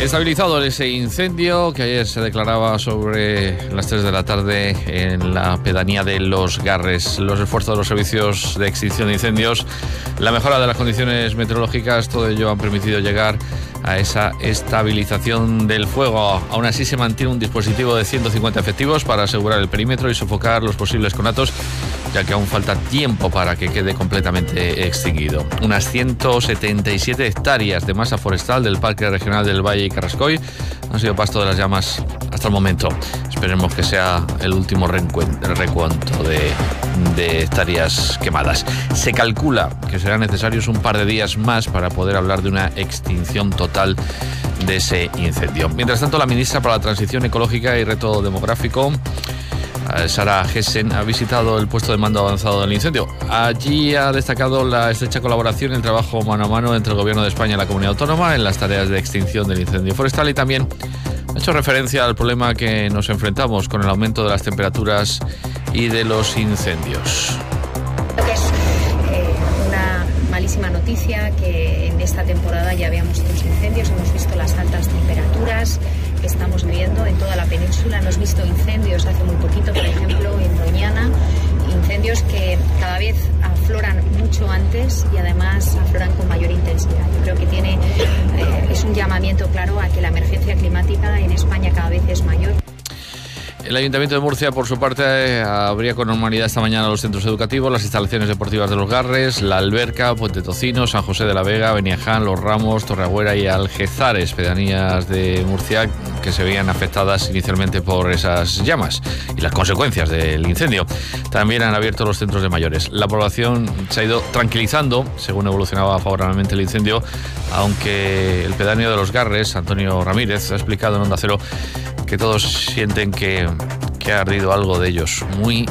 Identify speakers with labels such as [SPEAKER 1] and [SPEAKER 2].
[SPEAKER 1] Estabilizado ese incendio que ayer se declaraba sobre las 3 de la tarde en la pedanía de Los Garres. Los esfuerzos de los servicios de extinción de incendios, la mejora de las condiciones meteorológicas, todo ello han permitido llegar a esa estabilización del fuego. Aún así se mantiene un dispositivo de 150 efectivos para asegurar el perímetro y sofocar los posibles conatos, ya que aún falta tiempo para que quede completamente extinguido. Unas 177 hectáreas de masa forestal del Parque Regional del Valle y Carrascoy han sido pasto de las llamas hasta el momento. Esperemos que sea el último recuento de hectáreas quemadas. Se calcula que serán necesarios un par de días más para poder hablar de una extinción total de ese incendio. Mientras tanto, la ministra para la Transición Ecológica y Reto Demográfico, Sara Gessen, ha visitado el puesto de mando avanzado del incendio. Allí ha destacado la estrecha colaboración y el trabajo mano a mano entre el Gobierno de España y la Comunidad Autónoma en las tareas de extinción del incendio forestal, y también ha hecho referencia al problema que nos enfrentamos con el aumento de las temperaturas y de los incendios.
[SPEAKER 2] Creo que es una malísima noticia que en esta temporada ya veamos estos incendios. Hemos visto las altas temperaturas que estamos viviendo en toda la península. Hemos visto incendios hace muy poquito, por ejemplo, en Doñana, incendios que cada vez afloran mucho antes y además afloran con mayor intensidad. Yo creo que es un llamamiento claro a que la emergencia climática en España cada vez es mayor.
[SPEAKER 1] El Ayuntamiento de Murcia, por su parte, abría con normalidad esta mañana los centros educativos, las instalaciones deportivas de Los Garres, la Alberca, Puente Tocino, San José de la Vega, Beniaján, Los Ramos, Torreagüera y Algezares, pedanías de Murcia que se veían afectadas inicialmente por esas llamas y las consecuencias del incendio. También han abierto los centros de mayores. La población se ha ido tranquilizando según evolucionaba favorablemente el incendio, aunque el pedáneo de Los Garres, Antonio Ramírez, ha explicado en Onda Cero que todos sienten que ha ardido algo de ellos muy